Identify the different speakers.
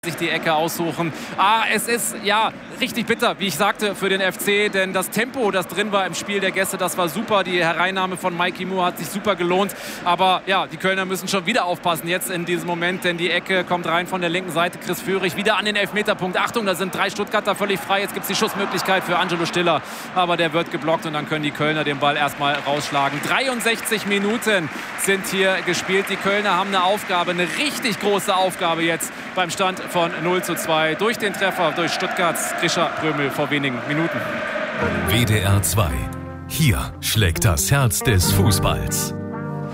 Speaker 1: sich die Ecke aussuchen. Es ist ja richtig bitter, wie ich sagte, für den FC, denn das Tempo, das drin war im Spiel der Gäste, das war super. Die Hereinnahme von Mikey Moore hat sich super gelohnt, aber ja, die Kölner müssen schon wieder aufpassen jetzt in diesem Moment, denn die Ecke kommt rein von der linken Seite. Chris Führig wieder an den Elfmeterpunkt. Achtung, da sind 3 Stuttgarter völlig frei. Jetzt gibt es die Schussmöglichkeit für Angelo Stiller, aber der wird geblockt und dann können die Kölner den Ball erstmal rausschlagen. 63 Minuten sind hier gespielt. Die Kölner haben eine Aufgabe, eine richtig große Aufgabe jetzt beim Stand von 0:2 durch den Treffer durch Stuttgarts Grisha Prömel vor wenigen Minuten.
Speaker 2: WDR 2. Hier schlägt das Herz des Fußballs.